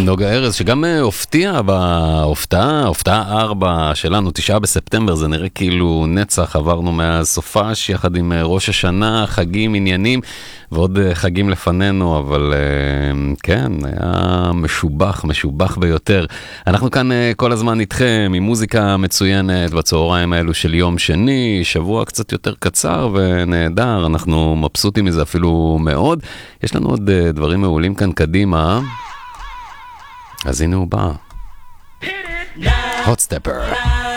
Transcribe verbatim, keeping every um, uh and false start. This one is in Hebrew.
נוגה ארז, שגם הופתיע בהופתעה, הופתעה ארבע שלנו, תשעה בספטמבר, זה נראה כאילו נצח, עברנו מהסופש יחד עם ראש השנה, חגים, עניינים, ועוד חגים לפנינו, אבל כן, היה משובח, משובח ביותר. אנחנו כאן כל הזמן איתכם, עם מוזיקה מצוינת בצהריים האלו של יום שני, שבוע קצת יותר קצר ונהדר, אנחנו מבסוטים מזה אפילו מאוד. יש לנו עוד דברים מעולים כאן קדימה. אז הנה הוא בא. Hot Stepper.